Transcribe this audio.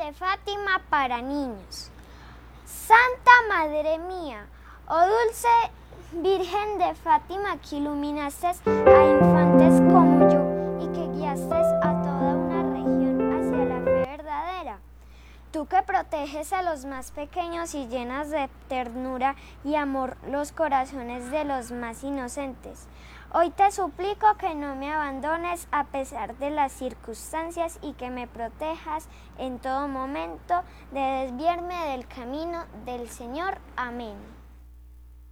de Fátima para niños. Santa Madre mía, oh dulce Virgen de Fátima, que iluminaste a infantes como yo y que guiaste a toda una región hacia la fe verdadera. Tú que proteges a los más pequeños y llenas de ternura y amor los corazones de los más inocentes. Hoy te suplico que no me abandones a pesar de las circunstancias y que me protejas en todo momento de desviarme del camino del Señor. Amén.